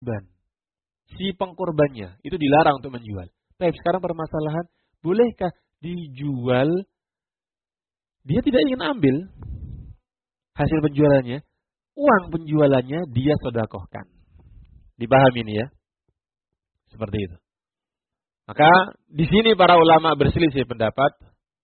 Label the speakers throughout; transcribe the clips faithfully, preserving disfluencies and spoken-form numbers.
Speaker 1: ban. Si pengkorbannya itu dilarang untuk menjual. Tapi sekarang permasalahan, bolehkah dijual? Dia tidak ingin ambil hasil penjualannya, uang penjualannya dia sedekahkan. Dipahami ini ya? Seperti itu. Maka di sini para ulama berselisih pendapat.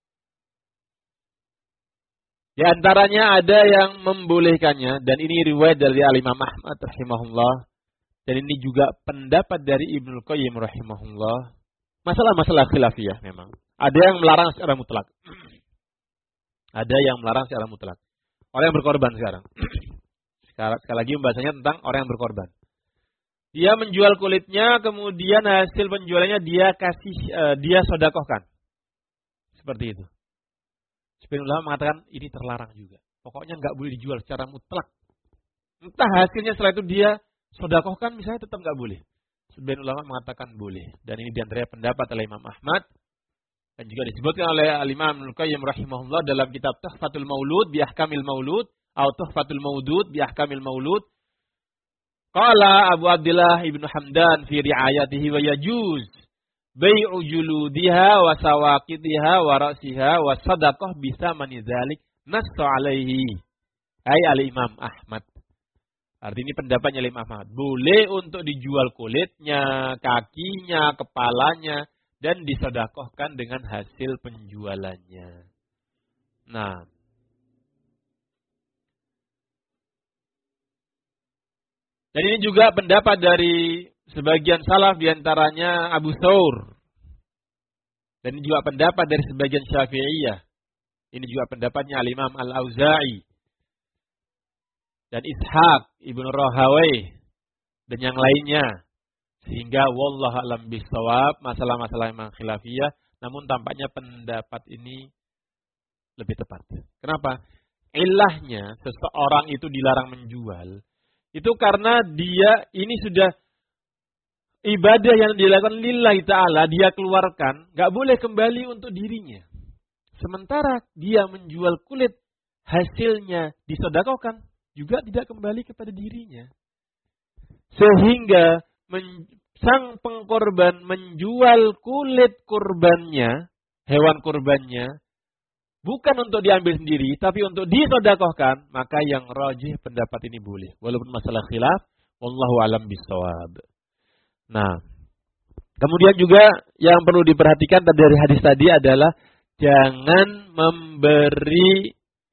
Speaker 1: Di antaranya ada yang membolehkannya, dan ini riwayat dari Al-Imam Ahmad rahimahullah, dan ini juga pendapat dari Ibnul Qayyim rahimahullah. Masalah-masalah khilafiyah memang. Ada yang melarang secara mutlak. Ada yang melarang secara mutlak. Orang yang berkorban sekarang. Sekali lagi pembahasannya tentang orang yang berkorban. Dia menjual kulitnya, kemudian hasil penjualannya dia kasih, uh, dia sedekahkan. Seperti itu. Sebagian ulama mengatakan ini terlarang juga. Pokoknya nggak boleh dijual secara mutlak. Entah hasilnya setelah itu dia sedekahkan misalnya tetap nggak boleh. Sebagian ulama mengatakan boleh. Dan ini diantara pendapat oleh Imam Ahmad. Dan juga disebutkan oleh Al-Imam Ibnul Qayyim rahimahullah dalam kitab Tuhfatul Maulud bi Ahkamil Maulud. Atau Tuhfatul Maudud bi Ahkamil Maulud. Qala Abu Abdillah Ibnu Hamdan fi ri'ayatihi wa yajuz bai'u juludiha wa sawaqitiha wa ra'siha wa sadaqah bisa manizalik nassa alaihi. Ai al-Imam Ahmad. Artinya ini pendapatnya Imam Ahmad. Boleh untuk dijual kulitnya, kakinya, kepalanya, dan disedekahkan dengan hasil penjualannya. Nah. Dan ini juga pendapat dari sebagian salaf, diantaranya Abu Thawr. Dan ini juga pendapat dari sebagian Syafi'iyah. Ini juga pendapatnya Al-Imam Al-Auza'i. Dan Ishaq Ibn Rahawai. Dan yang lainnya. Sehingga wallahu a'lam bishawab, masalah-masalah memang khilafiyah. Namun tampaknya pendapat ini lebih tepat. Kenapa? Ilahnya seseorang itu dilarang menjual. Itu karena dia ini sudah ibadah yang dilakukan lillahi ta'ala, dia keluarkan, gak boleh kembali untuk dirinya. Sementara dia menjual kulit, hasilnya disedekahkan, juga tidak kembali kepada dirinya. Sehingga men, sang pengkorban menjual kulit kurbannya, hewan kurbannya, bukan untuk diambil sendiri, tapi untuk disedekahkan, maka yang rajih pendapat ini boleh. Walaupun masalah khilaf, wallahu alam bisawab. Nah, kemudian juga yang perlu diperhatikan dari hadis tadi adalah jangan memberi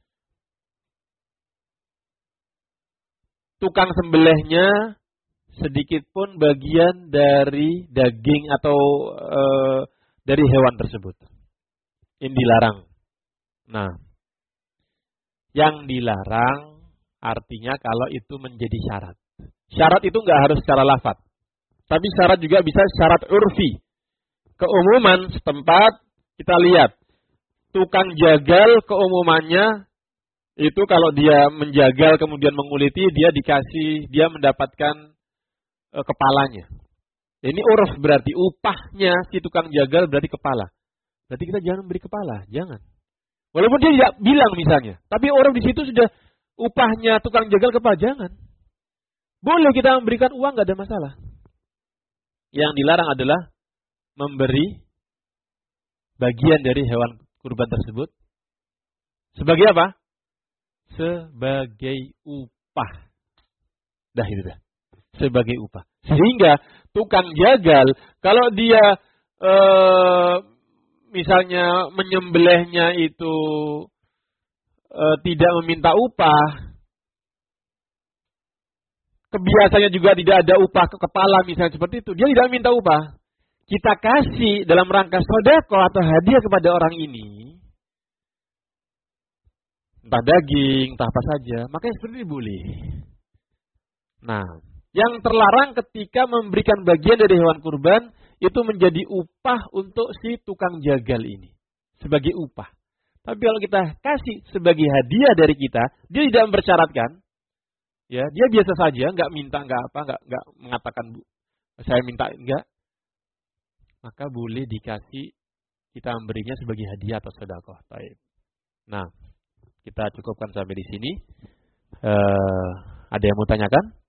Speaker 1: tukang sembelihnya sedikit pun bagian dari daging atau e, dari hewan tersebut. Ini dilarang. Nah, yang dilarang artinya kalau itu menjadi syarat. Syarat itu nggak harus secara lafaz, tapi syarat juga bisa syarat urfi. Keumuman setempat kita lihat tukang jagal keumumannya itu kalau dia menjagal kemudian menguliti dia dikasih dia mendapatkan e, kepalanya. Ini urf berarti upahnya si tukang jagal berarti kepala. Berarti kita jangan beri kepala, jangan. Walaupun dia tidak bilang misalnya. Tapi orang di situ sudah upahnya tukang jagal kepala. Jangan. Boleh kita memberikan uang, nggak ada masalah. Yang dilarang adalah memberi bagian dari hewan kurban tersebut. Sebagai apa? Sebagai upah. Dah itu dah. Sebagai upah. Sehingga tukang jagal, kalau dia... Ee, misalnya menyembelihnya itu e, tidak meminta upah, kebiasaannya juga tidak ada upah ke kepala misalnya seperti itu, dia tidak minta upah. Kita kasih dalam rangka sedekah atau hadiah kepada orang ini, entah daging, entah apa saja, maka seperti ini boleh. Nah, yang terlarang ketika memberikan bagian dari hewan kurban itu menjadi upah untuk si tukang jagal ini. Sebagai upah. Tapi kalau kita kasih sebagai hadiah dari kita, dia tidak mempersyaratkan. Ya, dia biasa saja, nggak minta, nggak apa, nggak nggak mengatakan saya minta enggak. Maka boleh dikasih, kita memberinya sebagai hadiah atau sedekah. Baik. Nah, kita cukupkan sampai di sini. Uh, ada yang mau tanyakan?